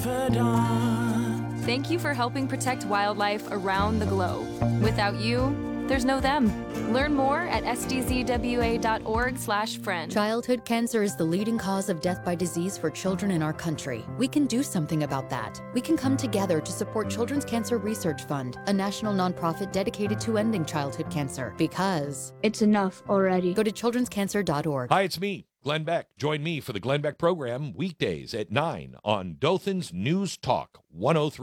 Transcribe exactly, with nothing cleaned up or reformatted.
confidant. Thank you for helping protect wildlife around the globe. Without you, there's no them. Learn more at s d z w a dot org slash friend. Childhood cancer is the leading cause of death by disease for children in our country. We can do something about that. We can come together to support Children's Cancer Research Fund, a national nonprofit dedicated to ending childhood cancer. Because it's enough already. Go to children's cancer dot org. Hi, it's me, Glenn Beck. Join me for the Glenn Beck program weekdays at nine on Dothan's News Talk one oh three.